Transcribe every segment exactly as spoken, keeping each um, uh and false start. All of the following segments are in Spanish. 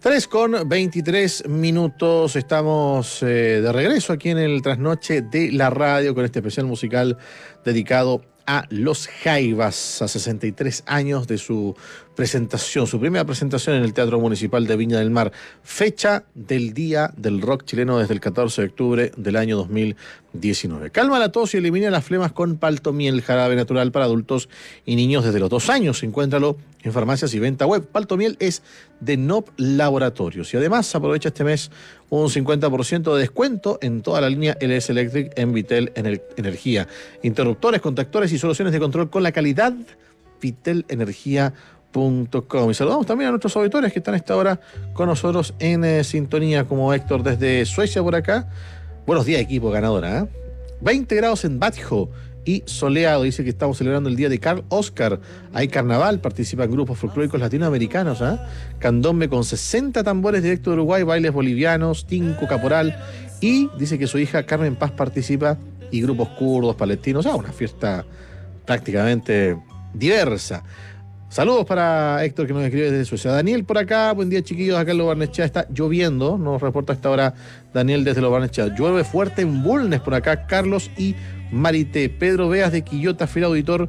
tres con veintitrés minutos, estamos eh, de regreso aquí en el Trasnoche de la Radio con este especial musical dedicado a Los Jaivas, a sesenta y tres años de su presentación, su primera presentación en el Teatro Municipal de Viña del Mar. Fecha del Día del Rock Chileno desde el catorce de octubre del año dos mil diecinueve. Calma la tos y elimina las flemas con Paltomiel, jarabe natural para adultos y niños desde los dos años. Encuéntralo en farmacias y venta web. Paltomiel es de N O P Laboratorios. Y además aprovecha este mes un cincuenta por ciento de descuento en toda la línea L S Electric en Vitel Energía. Interruptores, contactores y soluciones de control con la calidad vitel energía punto com. Y saludamos también a nuestros auditores que están a esta hora con nosotros en eh, sintonía, como Héctor desde Suecia por acá. Buenos días, equipo ganadora. ¿eh? veinte grados en Batjo y soleado. Dice que estamos celebrando el día de Carl Oscar. Hay carnaval, participan grupos folclóricos latinoamericanos. ¿eh? Candombe con sesenta tambores directo de Uruguay, bailes bolivianos, tinco, caporal. Y dice que su hija Carmen Paz participa y grupos kurdos, palestinos. Ah, una fiesta prácticamente diversa. Saludos para Héctor que nos escribe desde Suecia. Daniel por acá, buen día chiquillos, acá en Lo Barnechea está lloviendo, nos reporta a esta hora Daniel desde Lo Barnechea. Llueve fuerte en Bulnes por acá, Carlos y Marité. Pedro Veas de Quillota, fiel auditor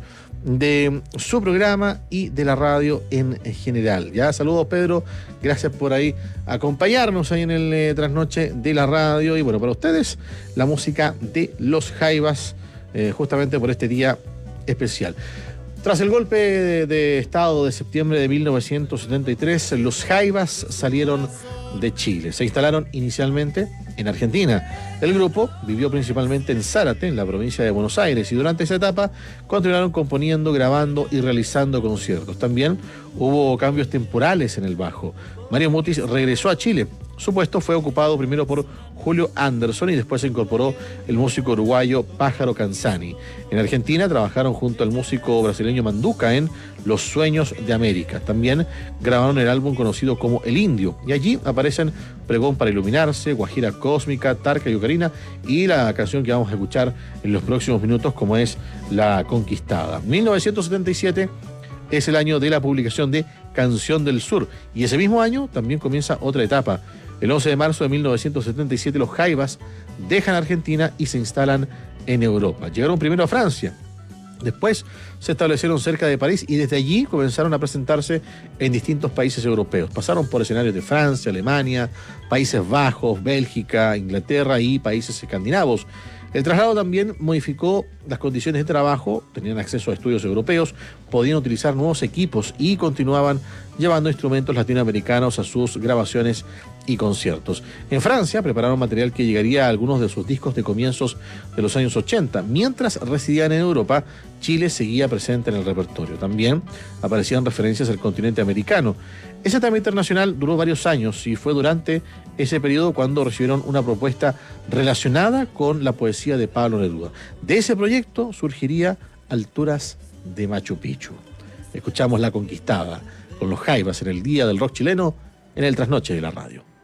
de su programa y de la radio en general. Ya, saludos Pedro, gracias por ahí acompañarnos ahí en el eh, Trasnoche de la Radio. Y bueno, para ustedes la música de Los Jaivas, eh, justamente por este día especial. Tras el golpe de, de Estado de septiembre de mil novecientos setenta y tres, los Jaivas salieron de Chile. Se instalaron inicialmente en Argentina. El grupo vivió principalmente en Zárate, en la provincia de Buenos Aires, y durante esa etapa continuaron componiendo, grabando y realizando conciertos. También hubo cambios temporales en el bajo. Mario Mutis regresó a Chile. Su puesto fue ocupado primero por Julio Anderson y después se incorporó el músico uruguayo Pájaro Canzani. En Argentina trabajaron junto al músico brasileño Manduca en Los Sueños de América. También grabaron el álbum conocido como El Indio. Y allí aparecen Pregón para Iluminarse, Guajira Cósmica, Tarca y Ocarina y la canción que vamos a escuchar en los próximos minutos, como es La Conquistada. mil novecientos setenta y siete es el año de la publicación de Canción del Sur. Y ese mismo año también comienza otra etapa. El once de marzo de mil novecientos setenta y siete los Jaivas dejan Argentina y se instalan en Europa. Llegaron primero a Francia, después se establecieron cerca de París y desde allí comenzaron a presentarse en distintos países europeos. Pasaron por escenarios de Francia, Alemania, Países Bajos, Bélgica, Inglaterra y países escandinavos. El traslado también modificó las condiciones de trabajo, tenían acceso a estudios europeos, podían utilizar nuevos equipos y continuaban llevando instrumentos latinoamericanos a sus grabaciones y conciertos. En Francia prepararon material que llegaría a algunos de sus discos de comienzos de los años ochenta. Mientras residían en Europa, Chile seguía presente en el repertorio. También aparecían referencias al continente americano. Esa etapa internacional duró varios años y fue durante ese periodo cuando recibieron una propuesta relacionada con la poesía de Pablo Neruda. De ese proyecto surgiría Alturas de Machu Picchu. Escuchamos La Conquistada con los Jaivas en el Día del Rock Chileno en el Trasnoche de la Radio.